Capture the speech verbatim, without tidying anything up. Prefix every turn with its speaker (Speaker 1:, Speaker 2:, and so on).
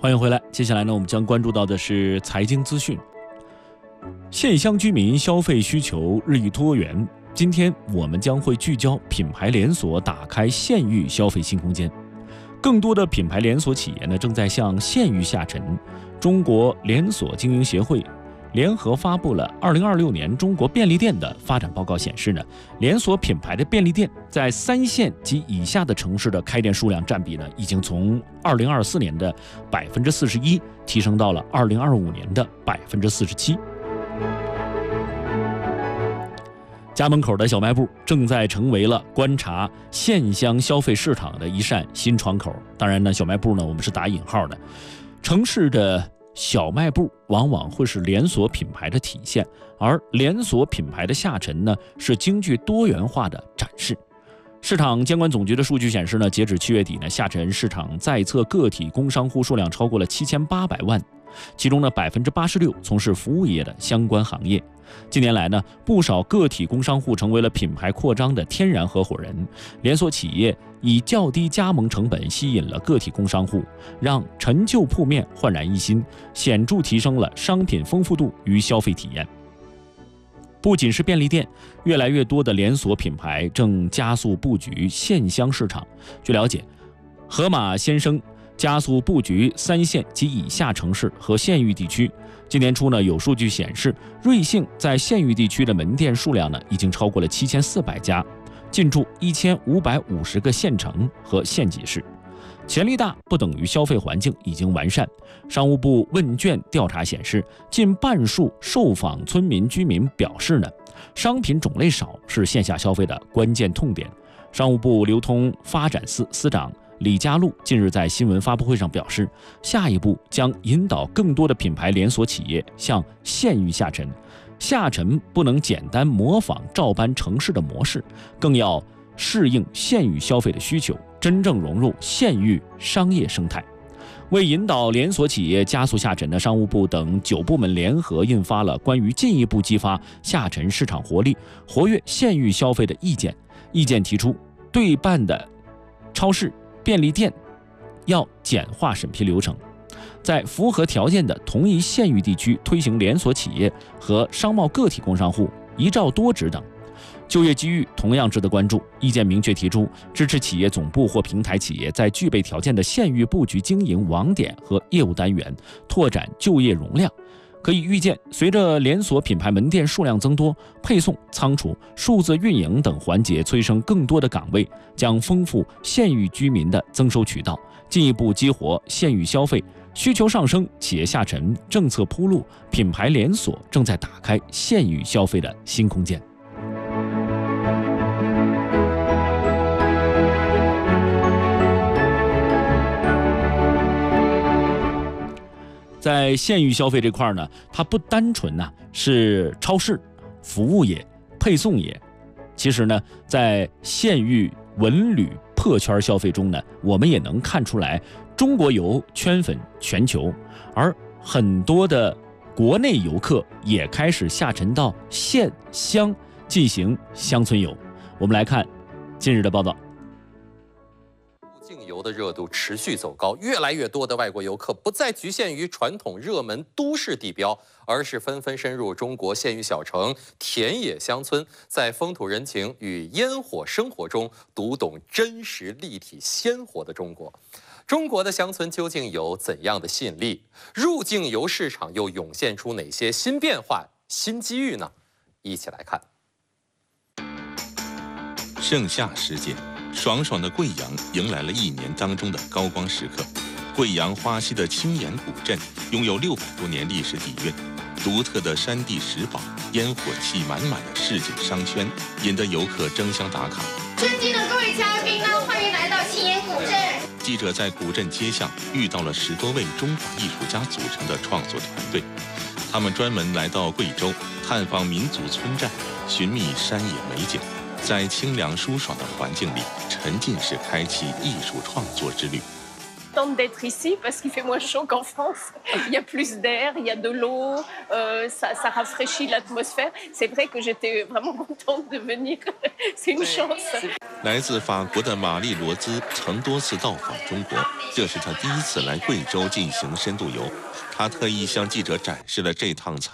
Speaker 1: 欢迎回来。接下来呢，我们将关注到的是财经资讯。县乡居民消费需求日益多元，今天我们将会聚焦品牌连锁打开县域消费新空间。更多的品牌连锁企业呢，正在向县域下沉。中国连锁经营协会联合发布了二零二六年中国便利店的发展报告，显示呢，连锁品牌的便利店在三线及以下的城市的开店数量占比呢，已经从二零二四年的百分之四十一提升到了二零二五年的百分之四十七。家门口的小卖部正在成为了观察县乡消费市场的一扇新窗口。当然呢，小卖部呢，我们是打引号的。城市的小卖部往往会是连锁品牌的体现，而连锁品牌的下沉呢，是京剧多元化的展示。市场监管总局的数据显示呢，截止七月底呢，下沉市场在册个体工商户数量超过了七千八百万，其中呢，百分之八十六从事服务业的相关行业。近年来呢，不少个体工商户成为了品牌扩张的天然合伙人，连锁企业以较低加盟成本吸引了个体工商户，让陈旧铺面焕然一新，显著提升了商品丰富度与消费体验。不仅是便利店，越来越多的连锁品牌正加速布局县乡市场。据了解，盒马鲜生加速布局三线及以下城市和县域地区。今年初呢，有数据显示，瑞幸在县域地区的门店数量呢，已经超过了七千四百家，进驻一千五百五十个县城和县级市。潜力大不等于消费环境已经完善。商务部问卷调查显示，近半数受访村民居民表示呢，商品种类少是线下消费的关键痛点。商务部流通发展司司长李家璐近日在新闻发布会上表示，下一步将引导更多的品牌连锁企业向县域下沉。下沉不能简单模仿照搬城市的模式，更要适应县域消费的需求，真正融入县域商业生态。为引导连锁企业加速下沉呢，商务部等九部门联合印发了关于进一步激发下沉市场活力、活跃县域消费的意见。意见提出，对办的超市、便利店要简化审批流程，在符合条件的同一县域地区推行连锁企业和商贸个体工商户一照多职等。就业机遇同样值得关注。意见明确提出，支持企业总部或平台企业在具备条件的县域布局经营网点和业务单元，拓展就业容量。可以预见，随着连锁品牌门店数量增多，配送、仓储、数字运营等环节催生更多的岗位，将丰富县域居民的增收渠道，进一步激活县域消费。需求上升，企业下沉，政策铺路，品牌连锁正在打开县域消费的新空间。在县域消费这块呢，它不单纯呢是超市、服务业、配送业，其实呢，在县域文旅破圈消费中呢，我们也能看出来，中国游圈粉全球，而很多的国内游客也开始下沉到县乡进行乡村游。我们来看近日的报道。
Speaker 2: 境游的热度持续走高，越来越多的外国游客不再局限于传统热门都市地标，而是纷纷深入中国县域小城、田野乡村，在风土人情与烟火生活中读懂真实立体鲜活的中国。中国的乡村究竟有怎样的吸引力？入境游市场又涌现出哪些新变化、新机遇呢？一起来看。
Speaker 3: 盛夏时节，爽爽的贵阳迎来了一年当中的高光时刻。贵阳花溪的青岩古镇拥有六百多年历史底蕴，独特的山地石堡、烟火气满满的市井商圈，引得游客争相打卡。
Speaker 4: 尊敬的各位嘉宾呢，欢迎来到青岩古镇。
Speaker 3: 记者在古镇街巷遇到了十多位中华艺术家组成的创作团队，他们专门来到贵州探访民族村寨，寻觅山野美景。在清凉舒爽的环境里，沉浸式开启艺术创作之旅。
Speaker 5: contente d'être ici parce qu'il fait moins chaud qu'en France. Il y a plus d'air, il y a de l'eau, euh, ça, ça rafraîchit l'atmosphère. C'est vrai que j'étais vraiment contente de venir. C'est une chance.
Speaker 3: 来自法国的玛丽罗兹曾多次到访中国，这是她第一次来贵州进行深度游。她特意向记者展示了这趟采